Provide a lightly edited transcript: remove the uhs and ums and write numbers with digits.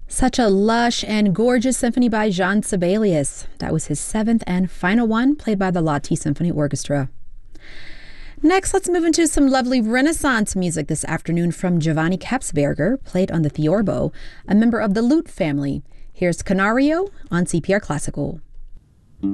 Such a lush and gorgeous symphony by Jean Sibelius. That was his seventh and final one, played by the Lahti Symphony Orchestra. Next, let's move into some lovely Renaissance music this afternoon from Giovanni Kapsberger, played on the theorbo, a member of the lute family. Here's Canario on CPR Classical.